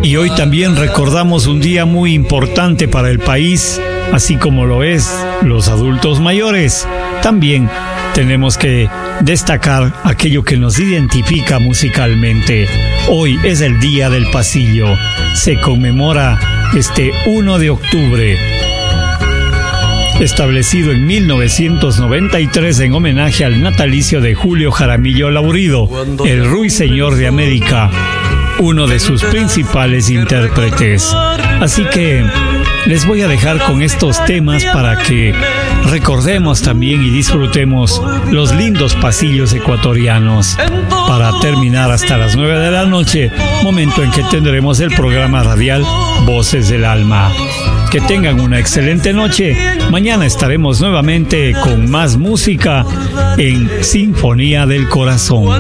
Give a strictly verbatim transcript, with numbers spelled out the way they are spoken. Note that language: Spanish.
Y hoy también recordamos un día muy importante para el país, así como lo es los adultos mayores. También tenemos que destacar aquello que nos identifica musicalmente. Hoy es el Día del Pasillo. Se conmemora este uno de octubre. Establecido en mil novecientos noventa y tres en homenaje al natalicio de Julio Jaramillo Laurido, el Ruiseñor de América, uno de sus principales intérpretes. Así que les voy a dejar con estos temas para que recordemos también y disfrutemos los lindos pasillos ecuatorianos. Para terminar hasta las nueve de la noche, momento en que tendremos el programa radial Voces del Alma. Que tengan una excelente noche. Mañana estaremos nuevamente con más música en Sinfonía del Corazón.